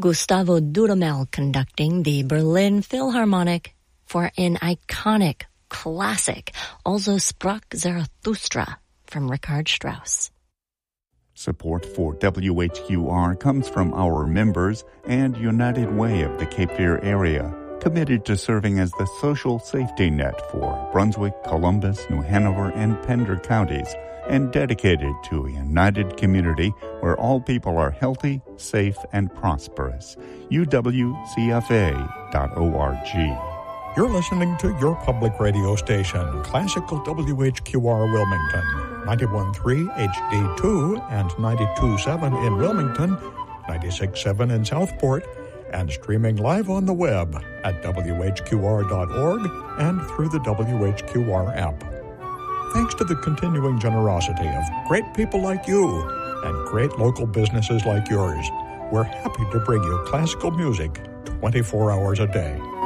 Gustavo Dudamel conducting the Berlin Philharmonic for an iconic classic, Also sprach Zarathustra, from Richard Strauss. Support for WHQR comes from our members and United Way of the Cape Fear area, committed to serving as the social safety net for Brunswick, Columbus, New Hanover, and Pender counties, and dedicated to a united community where all people are healthy, safe, and prosperous. UWCFA.org. You're listening to your public radio station, Classical WHQR Wilmington, 91.3 HD2 and 92.7 in Wilmington, 96.7 in Southport, and streaming live on the web at WHQR.org and through the WHQR app. Thanks to the continuing generosity of great people like you and great local businesses like yours, we're happy to bring you classical music 24 hours a day.